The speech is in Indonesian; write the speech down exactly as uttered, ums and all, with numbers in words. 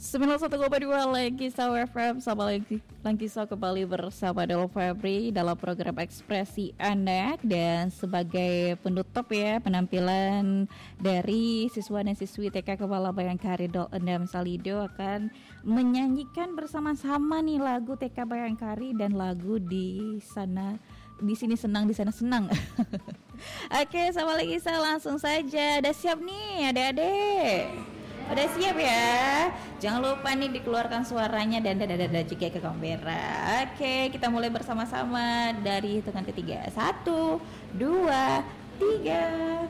sembilan satu koma dua lagi Saw F M, sama lagi lagi Saw kembali bersama Del Febri dalam program Ekspresi Anak. Dan sebagai penutup ya penampilan dari siswa dan siswi T K Kepala Bayangkari Dol Endam Salido akan menyanyikan bersama-sama nih lagu T K Bayangkari dan lagu di sana di sini senang di sana senang. Oke, sama lagi saya langsung saja. Udah siap nih adik-adik? Udah siap ya? Jangan lupa nih dikeluarkan suaranya dan dada-dada juga ke kamera. Oke, kita mulai bersama-sama dari hitungan ketiga. Satu, dua, tiga.